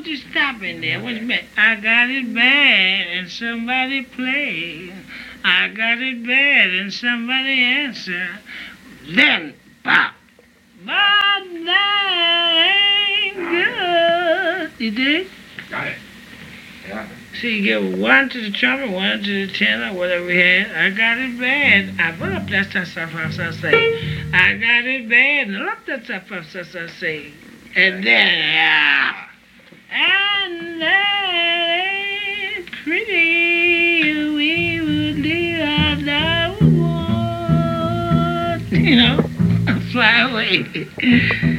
don't you stop in there? What you mean? I got it bad and somebody play. I got it bad and somebody answer. Then pop. But that ain't good. You dig? Got it. Yeah. See, you give one to the trumpet, one to the tenor, whatever we had. I got it bad. I put up that stuff I say. I got it bad. And up that stuff I say. And then, and that ain't pretty. We would leave our love, you know, fly away.